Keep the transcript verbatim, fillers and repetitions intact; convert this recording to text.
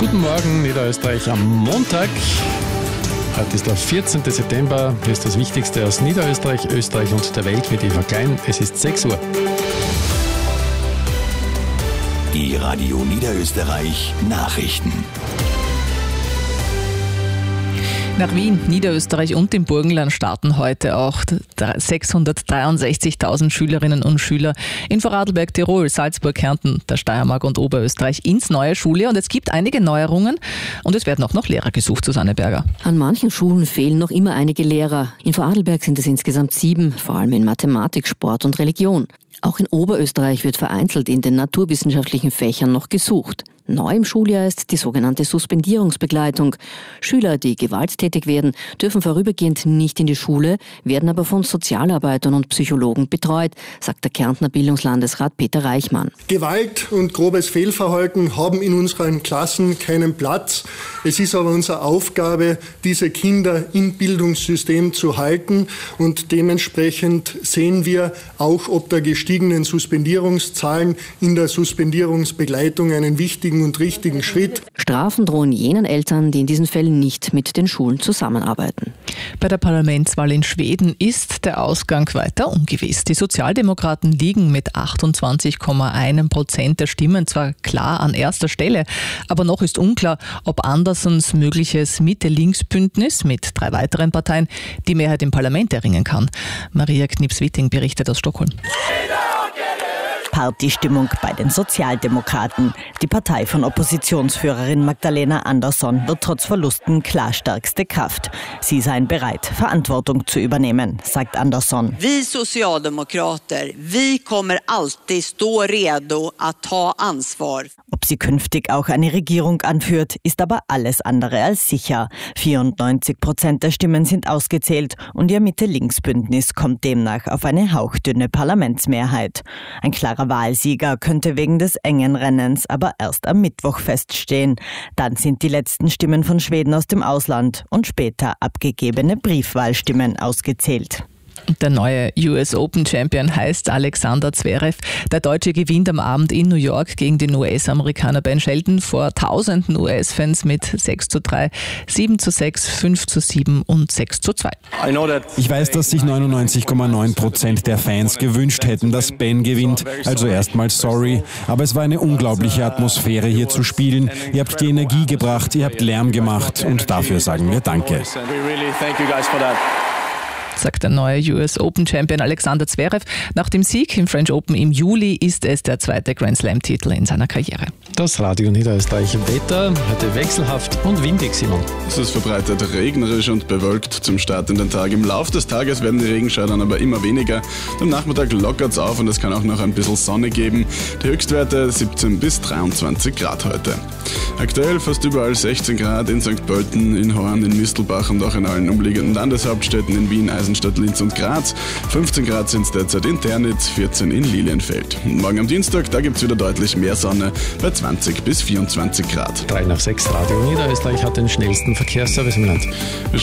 Guten Morgen, Niederösterreich am Montag. Heute ist der vierzehnten September. Hier ist das Wichtigste aus Niederösterreich, Österreich und der Welt mit Eva Klein. Es ist sechs Uhr. Die Radio Niederösterreich Nachrichten. Nach Wien, Niederösterreich und dem Burgenland starten heute auch sechshundertdreiundsechzigtausend Schülerinnen und Schüler in Vorarlberg, Tirol, Salzburg, Kärnten, der Steiermark und Oberösterreich ins neue Schuljahr. Und es gibt einige Neuerungen und es werden auch noch Lehrer gesucht, Susanne Berger. An manchen Schulen fehlen noch immer einige Lehrer. In Vorarlberg sind es insgesamt sieben, vor allem in Mathematik, Sport und Religion. Auch in Oberösterreich wird vereinzelt in den naturwissenschaftlichen Fächern noch gesucht. Neu im Schuljahr ist die sogenannte Suspendierungsbegleitung. Schüler, die gewalttätig werden, dürfen vorübergehend nicht in die Schule, werden aber von Sozialarbeitern und Psychologen betreut, sagt der Kärntner Bildungslandesrat Peter Reichmann. Gewalt und grobes Fehlverhalten haben in unseren Klassen keinen Platz. Es ist aber unsere Aufgabe, diese Kinder im Bildungssystem zu halten. Und dementsprechend sehen wir auch ob der gestiegenen Suspendierungszahlen in der Suspendierungsbegleitung einen wichtigen und richtigen Schritt. Strafen drohen jenen Eltern, die in diesen Fällen nicht mit den Schulen zusammenarbeiten. Bei der Parlamentswahl in Schweden ist der Ausgang weiter ungewiss. Die Sozialdemokraten liegen mit achtundzwanzig Komma eins Prozent der Stimmen zwar klar an erster Stelle, aber noch ist unklar, ob Anderssons mögliches Mitte-Links-Bündnis mit drei weiteren Parteien die Mehrheit im Parlament erringen kann. Maria Knips-Witting berichtet aus Stockholm. Partystimmung bei den Sozialdemokraten. Die Partei von Oppositionsführerin Magdalena Andersson wird trotz Verlusten klar stärkste Kraft. Sie seien bereit, Verantwortung zu übernehmen, sagt Andersson. Vi Socialdemokrater, vi kommer alltid stå redo att ta ansvar. Ob sie künftig auch eine Regierung anführt, ist aber alles andere als sicher. vierundneunzig Prozent der Stimmen sind ausgezählt und ihr Mitte-Links-Bündnis kommt demnach auf eine hauchdünne Parlamentsmehrheit. Ein klarer Wahlsieger könnte wegen des engen Rennens aber erst am Mittwoch feststehen. Dann sind die letzten Stimmen von Schweden aus dem Ausland und später abgegebene Briefwahlstimmen ausgezählt. Der neue U S Open Champion heißt Alexander Zverev. Der Deutsche gewinnt am Abend in New York gegen den U S-Amerikaner Ben Shelton vor tausenden U S-Fans mit sechs zu drei, sieben zu sechs, fünf zu sieben und sechs zu zwei. Ich weiß, dass sich neunundneunzig Komma neun Prozent der Fans gewünscht hätten, dass Ben gewinnt. Also erstmal sorry. Aber es war eine unglaubliche Atmosphäre hier zu spielen. Ihr habt die Energie gebracht, ihr habt Lärm gemacht und dafür sagen wir Danke. Sagt der neue U S Open Champion Alexander Zverev. Nach dem Sieg im French Open im Juli ist es der zweite Grand Slam Titel in seiner Karriere. Das Radio Niederösterreich Wetter, heute wechselhaft und windig, Simon. Es ist verbreitet regnerisch und bewölkt zum Start in den Tag. Im Laufe des Tages werden die Regenschauer dann aber immer weniger. Am Nachmittag lockert es auf und es kann auch noch ein bisschen Sonne geben. Die Höchstwerte siebzehn bis dreiundzwanzig Grad heute. Aktuell fast überall sechzehn Grad in Sankt Pölten, in Horn, in Mistelbach und auch in allen umliegenden Landeshauptstädten in Wien, Eisenstadt, Linz und Graz. fünfzehn Grad sind es derzeit in Ternitz, vierzehn in Lilienfeld. Und morgen am Dienstag, da gibt es wieder deutlich mehr Sonne bei zwanzig bis vierundzwanzig Grad. drei nach sechs Radio Niederösterreich hat den schnellsten Verkehrsservice im Land.